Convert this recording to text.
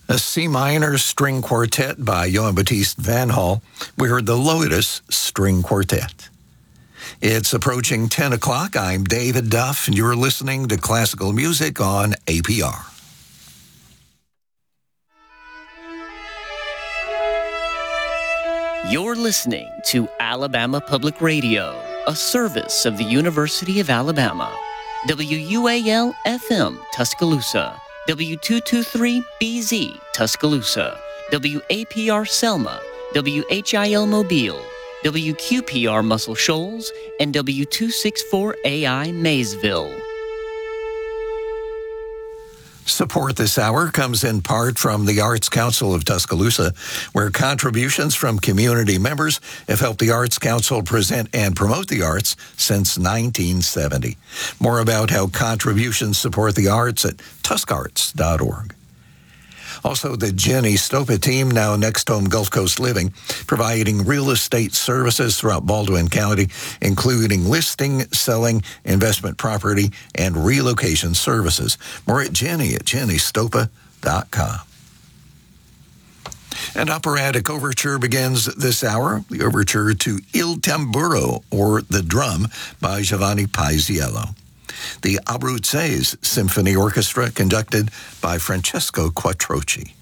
A C minor string quartet by Johann Baptiste Van Hal. We heard the Lotus String Quartet. It's approaching 10 o'clock. I'm David Duff, and you're listening to classical music on APR. You're listening to Alabama Public Radio, a service of the University of Alabama. WUAL-FM, Tuscaloosa. W223BZ, Tuscaloosa. WAPR Selma. WHIL Mobile. WQPR Muscle Shoals. And W264AI Maysville. Support this hour comes in part from the Arts Council of Tuscaloosa, where contributions from community members have helped the Arts Council present and promote the arts since 1970. More about how contributions support the arts at tuscarts.org. Also, the Jenny Stopa team, now Next Home Gulf Coast Living, providing real estate services throughout Baldwin County, including listing, selling, investment property, and relocation services. More at jennystopa.com. An operatic overture begins this hour, the overture to Il Tamburo, or The Drum, by Giovanni Paisiello. The Abruzzese Symphony Orchestra, conducted by Francesco Quattrochi.